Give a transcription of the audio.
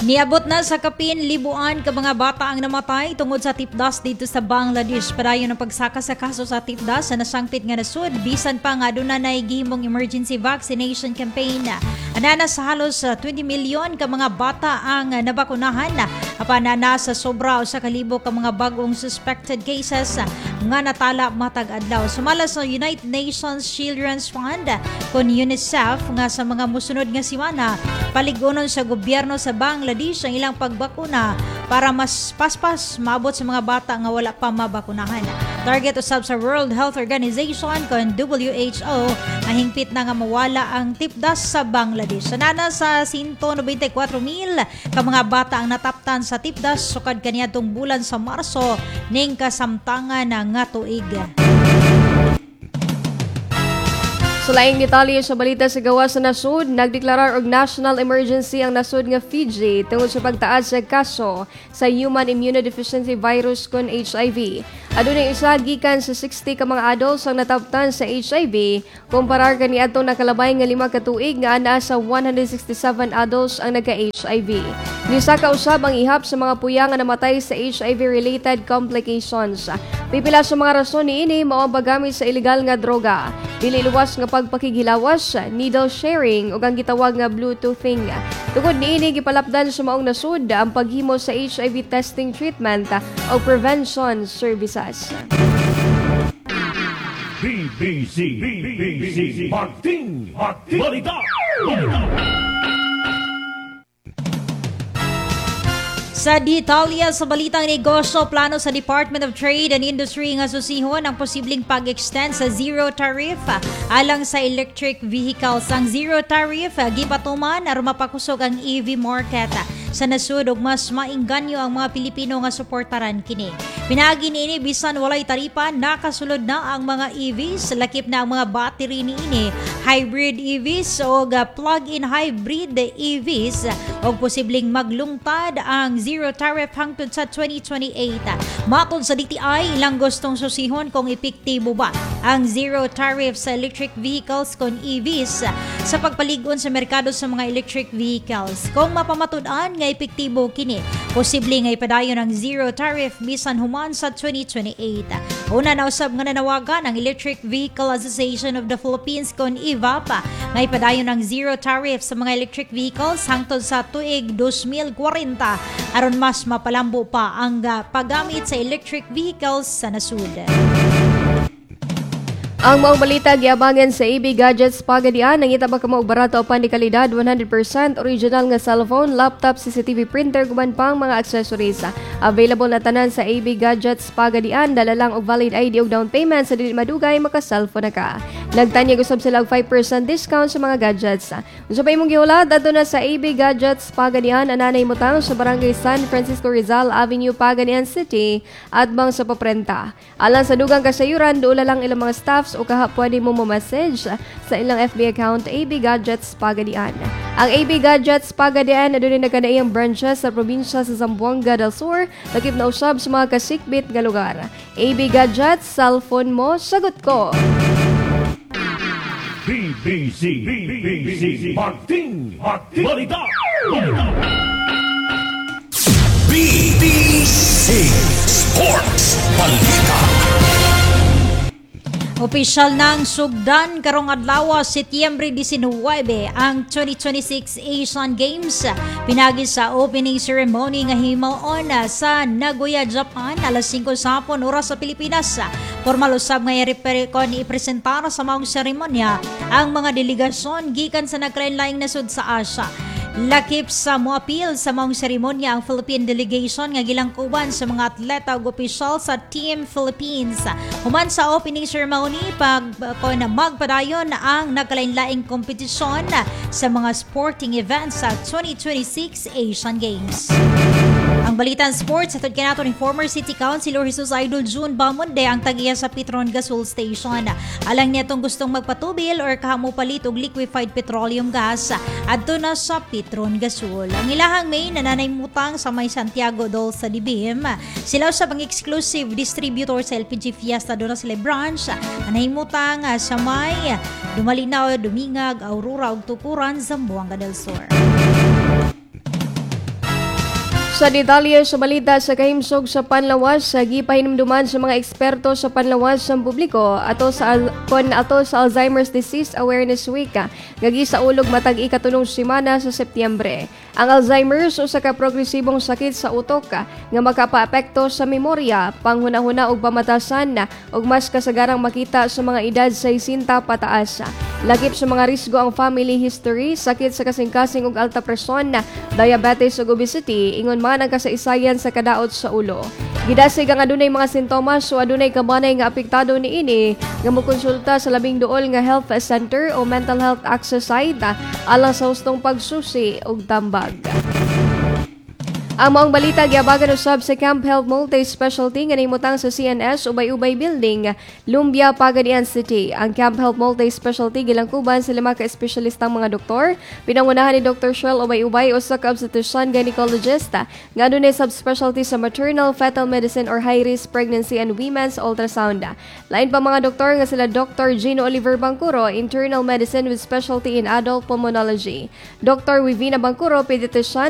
Niabot na sa kapin libuan ka mga bata ang namatay tungod sa tipdas dito sa Bangladesh. Padayon ang pagsaka sa kaso sa tipdas sa nasangpit nga nasud. Bisan pa nga doon na naigihimong emergency vaccination campaign. Anana sa halos 20 milyon ka mga bata ang nabakunahan. Apanana sa sobra o sa kalibo ka mga bagong suspected cases nga natala matag adlaw. Sumala sa United Nations Children's Fund kon UNICEF nga sa mga musunod nga simana paligunon sa gobyerno sa Bangladesh ang ilang pagbakuna para mas paspas maabot sa mga bata nga wala pa mabakunahan. Target usab sa World Health Organization kon WHO ang hingpit na nga mawala ang tipdas sa Bangladesh. Sanana sa 194,000 ka mga bata ang nataptan sa tipdas sukad kaniadtong bulan sa Marso ning kasamtangan nga tuig. Sa laing detalye sa balita sa gawas sa nasud, nagdeklarar og national emergency ang nasud nga Fiji tungod sa pagtaas sa kaso sa human immunodeficiency virus kon HIV. Adunay isa gikan sa 60 ka mga adults ang nataptan sa HIV kumparar kaniadtong nakalabay nga 5 ka tuig nga anaa sa 167 adults ang nagka-HIV. Nisa ka usab ang ihap sa mga puya nga namatay sa HIV-related complications. Pipila sa mga rason niini mao ang paggamit sa ilegal nga droga, dili luwas nga pagpakighilawas, needle sharing ug ang gitawag nga bluetoothing. Tungod niini gipalapdan sa maong nasud ang paghimo sa HIV testing treatment o prevention services. BBC Martin Balita. Sa detalya sa balitang negosyo, plano sa Department of Trade and Industry nga susihon ang posibleng pag-extend sa zero tariff alang sa electric vehicles. Ang zero tariff gipatuman aron mapakusog ang EV market sa nasud ug mas maingganyo ang mga Pilipino nga suportaran kini. Pinaagi niini bisan walay taripa nakasulod na ang mga EVs, lakip na ang mga battery niini, hybrid EVs o plug-in hybrid EVs ug posibleng maglungtad ang zero tariff hangtod sa 2028. Matod sa DTI, ilang gustong susihon kung epektibo ba ang zero tariff sa electric vehicles kon EVs sa pagpaligon sa merkado sa mga electric vehicles. Kung mapamatud-an nga epektibo kini, posible nga ipadayon ang zero tariff bisan human sa 2028. Una na usab nga nanawagan ang Electric Vehicle Association of the Philippines kon EVAP nga ipadayon ang zero tariff sa mga electric vehicles hangtod sa tuig 2040 aron mas mapalambo pa ang paggamit sa electric vehicles sa nasud. Ang maong balita giabangan sa AB Gadgets Pagadian nang itabang ka maog barato upan di kalidad 100% original nga cellphone, laptop, CCTV printer guban pang mga accessories. Available na tanan sa AB Gadgets Pagadian, dala lang og valid ID ug down payment sa dili madugay maka-cellphone na ka. Nagtanyag usab sila og 5% discount sa mga gadgets. Unsa pa imong giulad adto na sa AB Gadgets Pagadian, ananay mutang sa Barangay San Francisco Rizal Avenue, Pagadian City, adbang sa paprenta. Alang sa dugang kasayuran, doon lang ilang mga staffs o kaha pwede mo message sa ilang FB account AB Gadgets Pagadian. Ang AB Gadgets Pagadian adunay nagkanaiyang branches sa probinsya sa Zamboanga del Sur, lakip na usab sa mga kasikbit nga lugar. AB Gadgets, cellphone mo, sagot ko. BBC Martin Balita. BBC Sports Balita. Opisyal nang sugdan karong adlaw Setyembre 19 ang 2026 Asian Games. Pinagi sa opening ceremony nga himaon sa Nagoya, Japan alas 5 sa hapon oras sa Pilipinas. Formal usab nga ipresentar sa maong seremonya ang mga delegasyon gikan sa naglain-laing nasud sa Asia. Lakip sa moapil sa maong seremonya ang Philippine delegation nga gilangkuban sa mga atleta ug opisyal sa Team Philippines. Human sa opening ceremony magpadayon ang nagkalain-laing kompetisyon sa mga sporting events sa 2026 Asian Games. Ang Balitan Sports, atod kanato ni former City Councilor Jesus Idol June Bamonde ang tagiya sa Petron Gasol Station. Alang niya itong gustong magpatubil or kahamupalit og liquefied petroleum gas adto na sa Petron Gasol. Ang ilahang main nananaymutang sa may Santiago Dol sa Dibim. Sila sa pang exclusive distributor sa LPG Fiesta doon na sila branch. Nanahimutang sa may Dumalinaw, Dumingag, Aurora ug Tukuran, Zamboanga del Sur. Sa detalye sa balita sa kahimsog sa panlawas, sa gipahinumduman sa mga eksperto sa panlawas sa publiko ato sa Alzheimer's Disease Awareness Week ngagi sa ulog matag ikatulong semana sa Setyembre. Ang Alzheimer's usa ka progresibong sakit sa utok nga makapaapekto sa memorya, panghuna-huna ug pamatasan ug mas kasagarang makita sa mga edad 60 pataas. Lakip sa mga risgo ang family history, sakit sa kasing-kasing ug alta presyon, diabetes ug obesity, ingon man ang kasaysayan sa kadaot sa ulo. Gidasig ang adunay mga sintomas o adunay kabanay nga apektado niini nga mokonsulta sa labing duol nga health center o mental health access site alang sa hustong pagsusi ug tambag. Ang maong balita giabagan usab sa Camp Health Multi-Specialty nga nahimutang sa CNS Ubay-Ubay Building, Lumbia, Pagadian City. Ang Camp Health Multi-Specialty gilangkuban sa 5 ka-espesyalistang mga doktor. Pinangunahan ni Dr. Shirl Ubay-Ubay usa ka obstetrician gynecologist nga adunay subspecialty sa maternal fetal medicine or high-risk pregnancy and women's ultrasound. Lain pa mga doktor nga sila Dr. Gino Oliver Bangkuro, internal medicine with specialty in adult pulmonology. Dr. Wivina Bangkuro, pediatrician